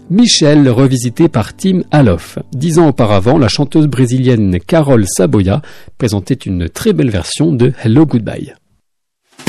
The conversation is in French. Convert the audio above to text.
Michelle, revisitée par Tim Aloff. 10 ans auparavant, la chanteuse brésilienne Carol Saboia présentait une très belle version de Hello Goodbye.